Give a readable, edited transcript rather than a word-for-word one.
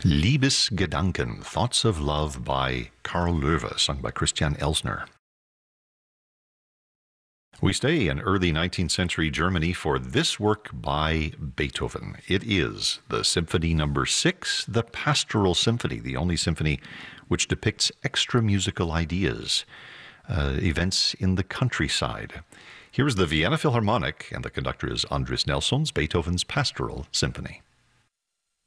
Liebesgedanken, Thoughts of Love by Karl Löwe, sung by Christian Elsner. We stay in early 19th century Germany for this work by Beethoven. It is the Symphony No. 6, the Pastoral Symphony, the only symphony which depicts extra musical ideas, events in the countryside. Here is the Vienna Philharmonic, and the conductor is Andris Nelsons, Beethoven's Pastoral Symphony.